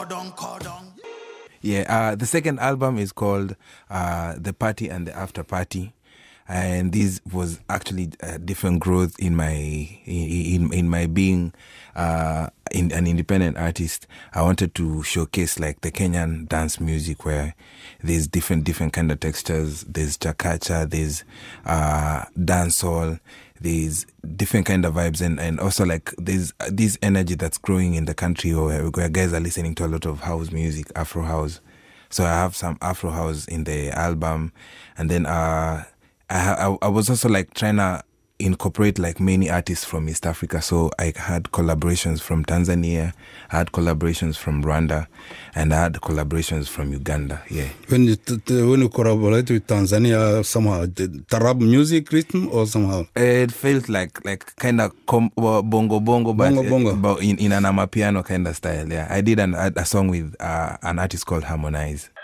Yeah, the second album is called The Party and the After Party. And this was actually a different growth in my being an independent artist. I wanted to showcase like the Kenyan dance music where there's different kind of textures. There's chakacha, there's dancehall, there's different kind of vibes, and also like there's this energy that's growing in the country where guys are listening to a lot of house music, Afro house. So I have some Afro house in the album, and then I was also like trying to incorporate like many artists from East Africa. So I had collaborations from Tanzania, I had collaborations from Rwanda, and I had collaborations from Uganda. Yeah. When you collaborate with Tanzania, somehow Tarab music rhythm or somehow it felt like kind of bongo, but in an amapiano kind of style. Yeah, I did a song with an artist called Harmonize.